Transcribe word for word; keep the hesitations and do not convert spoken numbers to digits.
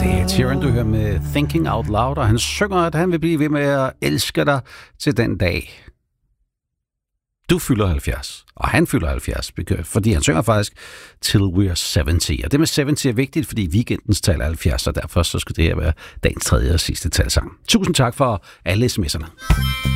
Det er Sheeran, du hører med Thinking Out Loud, og han synger, at han vil blive ved med at elske dig til den dag. Du fylder halvfjerds, og han fylder halvfjerds, fordi han synger faktisk Till We're halvtreds. Og det med halvtreds er vigtigt, fordi weekendens tal er halvfjerds, og derfor så skal det her være dagens tredje og sidste talsang. Tusind tak for alle sms'erne.